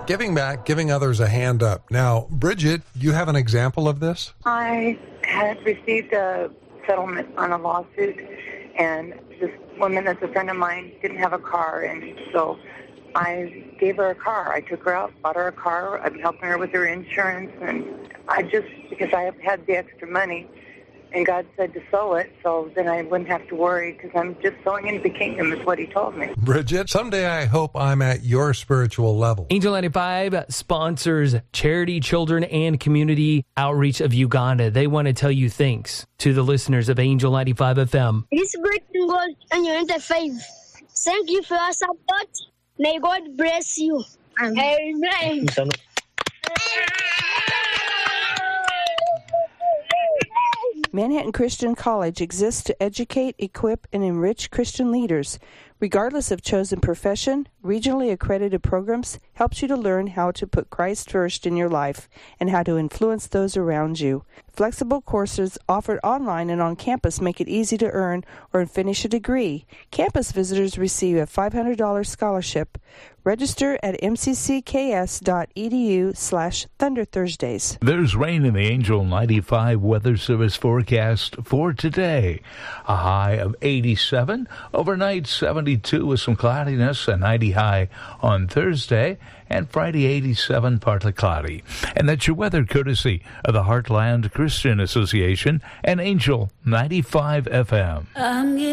Giving back, giving others a hand up. Now, Bridget, you have an example of this? I had received a settlement on a lawsuit, and this woman that's a friend of mine didn't have a car, and so I gave her a car. I took her out, bought her a car. I'm helping her with her insurance, and because I had the extra money, and God said to sow it, so then I wouldn't have to worry because I'm just sowing into the kingdom is what he told me. Bridget, someday I hope I'm at your spiritual level. Angel 95 sponsors charity, children, and community outreach of Uganda. They want to tell you thanks to the listeners of Angel 95 FM. It is great to go on your 95. Thank you for your support. May God bless you. Amen. Manhattan Christian College exists to educate, equip, and enrich Christian leaders. Regardless of chosen profession, regionally accredited programs helps you to learn how to put Christ first in your life and how to influence those around you. Flexible courses offered online and on campus make it easy to earn or finish a degree. Campus visitors receive a $500 scholarship. Register at mccs.edu/Thunder Thursdays. There's rain in the Angel 95 Weather Service forecast for today. A high of 87, overnight 72 with some cloudiness, a 90 high on Thursday, and Friday 87, partly cloudy. And that's your weather courtesy of the Heartland Christian Association and Angel 95 FM.